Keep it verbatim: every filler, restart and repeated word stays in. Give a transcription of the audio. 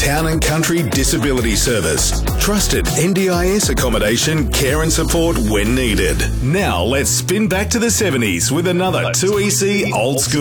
Town and Country Disability Service. Trusted N D I S accommodation, care and support when needed. Now let's spin back to the seventies with another two E C Old School